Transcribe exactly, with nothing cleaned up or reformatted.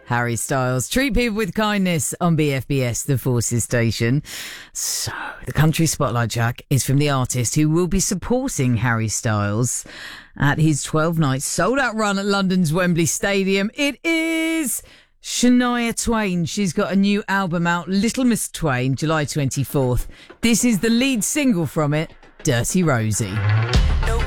Harry Styles. Treat people with kindness on B F B S, the Forces station. So, the country spotlight, Jack, is from the artist who will be supporting Harry Styles at his twelve-night sold-out run at London's Wembley Stadium. It is Shania Twain. She's got a new album out, Little Miss Twain, July twenty-fourth. This is the lead single from it, Dirty Rosie.